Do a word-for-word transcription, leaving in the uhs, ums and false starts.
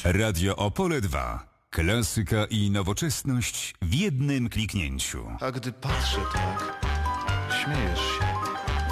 Radio Opole dwa. Klasyka i nowoczesność w jednym kliknięciu. A gdy patrzę tak, śmiejesz się.